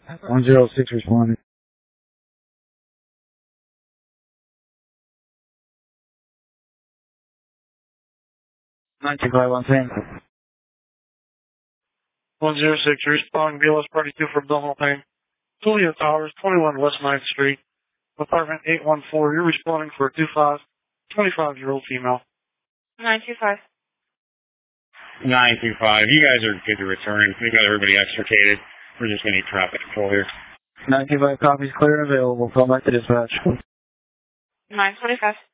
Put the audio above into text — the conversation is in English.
106 responding. 925 Pain. 106, responding BLS Party 2 for abdominal pain. Tulio Towers, 21 West 9th Street, apartment 814. You're responding for a 25-year-old female. 925. 925. You guys are good to return. We got everybody extricated. We're just going to need traffic control here. 925 copies clear and available. Call back to dispatch. 925.